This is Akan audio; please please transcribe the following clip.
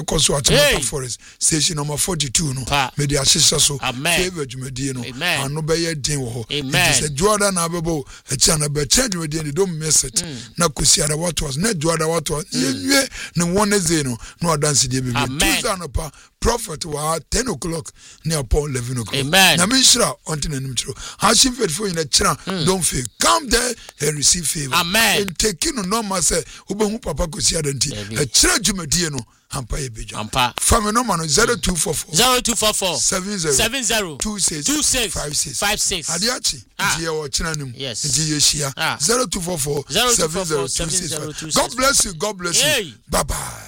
so at Forest station number 42 no me dey assist so favor dwumadi no ano be ye din wo ho it is a Jordan abebo e cha na be cha dwumadi don't miss it na kusiada what was na Jordan what was ye ne one ze no no dance dey be Tuesday no pa prophet wa 10 o'clock near upon 11 o'clock na me shira until nanim tro hashim faithful in the chira don't fail come there and receive favor and taking no say obehu papa kusiada nti e chira dwumadi no ampa ebejo ampa fam no man 0244 70 2656 adiachi die o china nim nti yeshia 0244 70 26. God bless you, bye bye.